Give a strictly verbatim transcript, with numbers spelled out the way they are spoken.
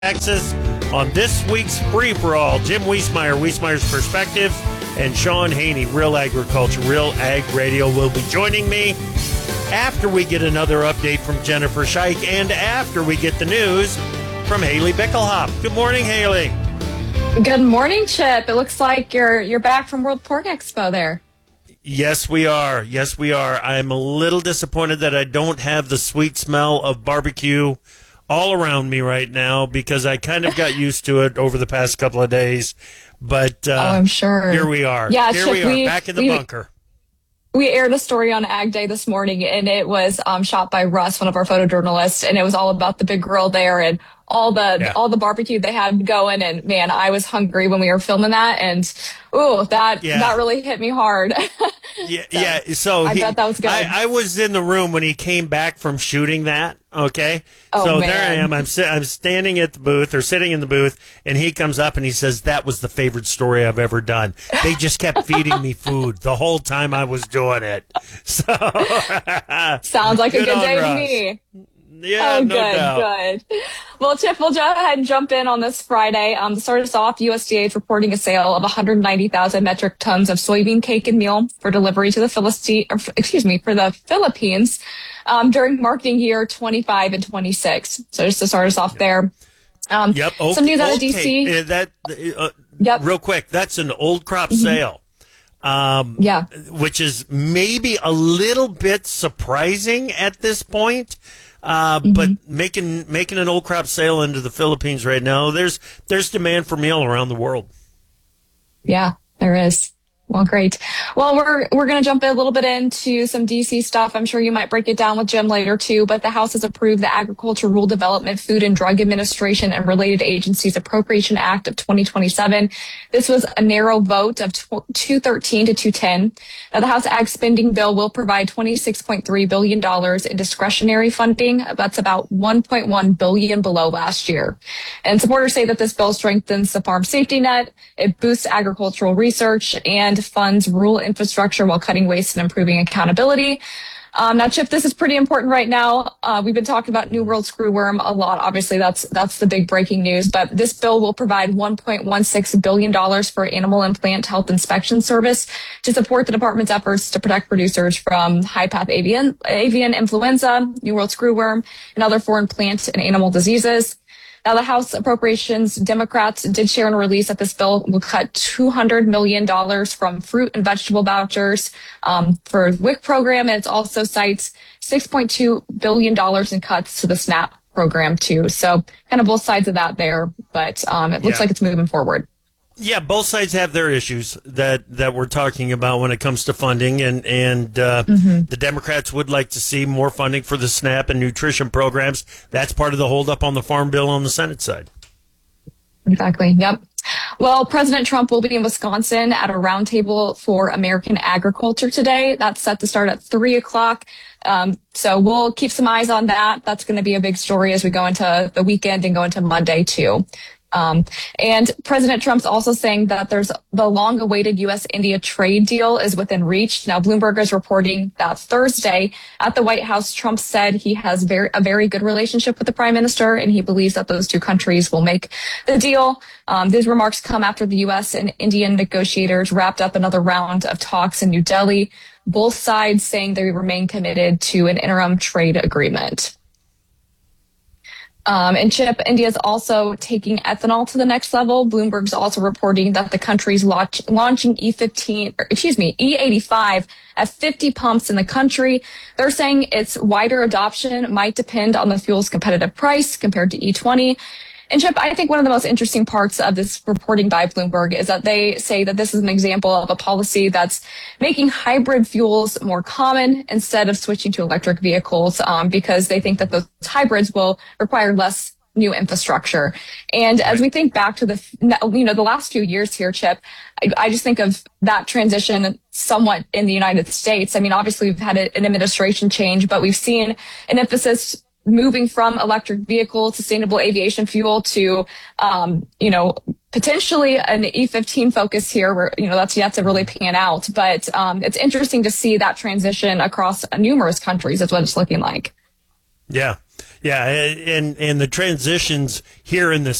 Texas on this week's Free For All. Jim Wiesmeyer, Wiesmeyer's Perspectives, and Sean Haney, Real Agriculture, Real Ag Radio, will be joining me after we get another update from Jennifer Scheich and after we get the news from Haley Bickelhop. Good morning, Haley. Good morning, Chip. It looks like you're you're back from World Pork Expo there. Yes, we are. Yes, we are. I'm a little disappointed that I don't have the sweet smell of barbecue all around me right now because I kind of got used to it over the past couple of days. But uh, oh, I'm sure. Here we are. Yeah, here Chip, we are, we, back in the we, bunker. We aired a story on Ag Day this morning, and it was um, shot by Russ, one of our photojournalists, and it was all about the big grill there and all the yeah. all the barbecue they had going. And man, I was hungry when we were filming that, and ooh, that yeah. that really hit me hard. yeah, so, yeah. So I he, bet that was good. I, I was in the room when he came back from shooting that. Okay, oh, so man. there I am. I'm si- I'm standing at the booth or sitting in the booth, and he comes up and he says, "That was the favorite story I've ever done." They just kept feeding me food the whole time I was doing it. So sounds like good a good day Russ. to me. Yeah, oh, no good, doubt. good. Well, Chip, we'll go ahead and jump in on this Friday. Um, to start us off, U S D A is reporting a sale of one hundred ninety thousand metric tons of soybean cake and meal for delivery to the Philistine, or, excuse me, for the Philippines um, during marketing year twenty-five and twenty-six. So just to start us off there. Um, yep. Old, some news out of D C. Cake. Uh, that uh, yep. Real quick, that's an old crop mm-hmm. sale. Um, yeah. Which is maybe a little bit surprising at this point. Uh, mm-hmm. But making making an old crop sale into the Philippines right now, there's there's demand for meal around the world. Yeah, there is. Well, great. Well, we're we're going to jump a little bit into some D C stuff. I'm sure you might break it down with Jim later, too. But the House has approved the Agriculture Rural Development, Food and Drug Administration and Related Agencies Appropriation Act of twenty twenty-seven. This was a narrow vote of two thirteen to two ten. Now, the House Ag Spending Bill will provide twenty-six point three billion dollars in discretionary funding. That's about one point one billion dollars below last year. And supporters say that this bill strengthens the farm safety net, it boosts agricultural research, and funds rural infrastructure while cutting waste and improving accountability. Um, now, Chip, this is pretty important right now. Uh, we've been talking about New World screwworm a lot. Obviously, that's that's the big breaking news. But this bill will provide one point one six billion dollars for animal and plant health inspection service to support the department's efforts to protect producers from high-path avian, avian influenza, New World screwworm, and other foreign plant and animal diseases. Now, the House Appropriations Democrats did share in a release that this bill will cut two hundred million dollars from fruit and vegetable vouchers um, for W I C program. And it also cites six point two billion dollars in cuts to the SNAP program, too. So kind of both sides of that there. But um, it looks yeah. like it's moving forward. Yeah, both sides have their issues that, that we're talking about when it comes to funding, and and uh, mm-hmm. the Democrats would like to see more funding for the SNAP and nutrition programs. That's part of the holdup on the Farm Bill on the Senate side. Exactly. Yep. Well, President Trump will be in Wisconsin at a roundtable for American agriculture today. That's set to start at three o'clock. Um, so we'll keep some eyes on that. That's going to be a big story as we go into the weekend and go into Monday, too. Um, and President Trump's also saying that there's the long-awaited U S India trade deal is within reach. Now, Bloomberg is reporting that Thursday at the White House, Trump said he has very, a very good relationship with the prime minister, and he believes that those two countries will make the deal. Um, these remarks come after the U S and Indian negotiators wrapped up another round of talks in New Delhi, both sides saying they remain committed to an interim trade agreement. Um, and Chip, India is also taking ethanol to the next level. Bloomberg's also reporting that the country's launch, launching E fifteen, or excuse me, E eighty-five at fifty pumps in the country. They're saying its wider adoption might depend on the fuel's competitive price compared to E twenty. And Chip, I think one of the most interesting parts of this reporting by Bloomberg is that they say that this is an example of a policy that's making hybrid fuels more common instead of switching to electric vehicles, um, because they think that those hybrids will require less new infrastructure. And as we think back to the, you know, the last few years here, Chip, I, I just think of that transition somewhat in the United States. I mean, obviously we've had a, an administration change, but we've seen an emphasis moving from electric vehicle, sustainable aviation fuel to, um, you know, potentially an E fifteen focus here where, you know, that's yet to really pan out. But um, it's interesting to see that transition across numerous countries is what it's looking like. Yeah. Yeah, and and the transitions here in the